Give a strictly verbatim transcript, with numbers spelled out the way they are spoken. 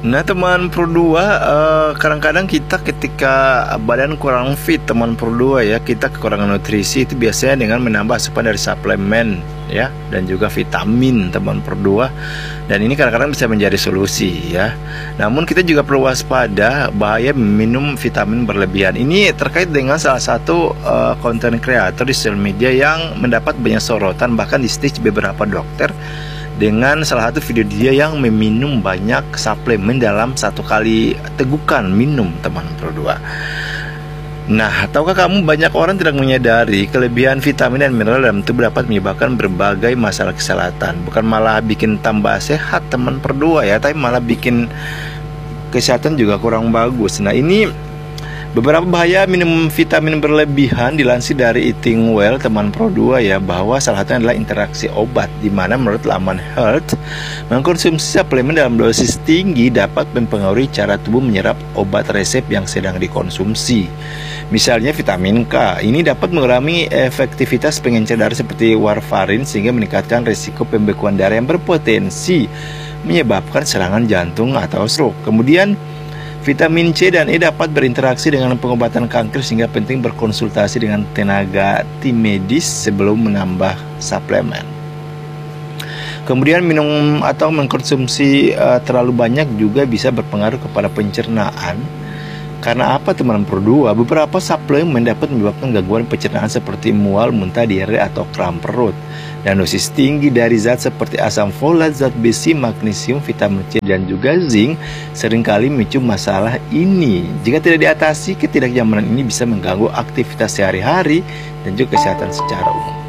Nah teman Pro dua, eh, kadang-kadang kita ketika badan kurang fit teman Pro dua ya, kita kekurangan nutrisi itu biasanya dengan menambah asupan dari suplemen ya, dan juga vitamin teman Pro dua. Dan ini kadang-kadang bisa menjadi solusi ya. Namun kita juga perlu waspada bahaya minum vitamin berlebihan. Ini terkait dengan salah satu uh, content creator di social media yang mendapat banyak sorotan, bahkan di stage beberapa dokter, dengan salah satu video dia yang meminum banyak suplemen dalam satu kali tegukan minum teman Pro dua. Nah, tahukah kamu banyak orang tidak menyadari kelebihan vitamin dan mineral dalam tubuh dapat menyebabkan berbagai masalah kesehatan. Bukan malah bikin tambah sehat teman Pro dua ya, tapi malah bikin kesehatan juga kurang bagus. Nah, ini beberapa bahaya minum vitamin berlebihan dilansir dari Eating Well teman Pro dua ya, bahwa salah satunya adalah interaksi obat, di mana menurut laman Health, mengkonsumsi suplemen dalam dosis tinggi dapat mempengaruhi cara tubuh menyerap obat resep yang sedang dikonsumsi. Misalnya vitamin K, ini dapat mengurangi efektivitas pengencer darah seperti warfarin, sehingga meningkatkan risiko pembekuan darah yang berpotensi menyebabkan serangan jantung atau stroke. Kemudian vitamin C dan E dapat berinteraksi dengan pengobatan kanker, sehingga penting berkonsultasi dengan tenaga tim medis sebelum menambah suplemen. Kemudian minum atau mengkonsumsi uh, terlalu banyak juga bisa berpengaruh kepada pencernaan. Karena apa teman Pro dua? Beberapa suplemen dapat menyebabkan gangguan pencernaan seperti mual, muntah, diare atau kram perut. Dan dosis tinggi dari zat seperti asam folat, zat besi, magnesium, vitamin C, dan juga zinc seringkali memicu masalah ini. Jika tidak diatasi, ketidaknyamanan ini bisa mengganggu aktivitas sehari-hari dan juga kesehatan secara umum.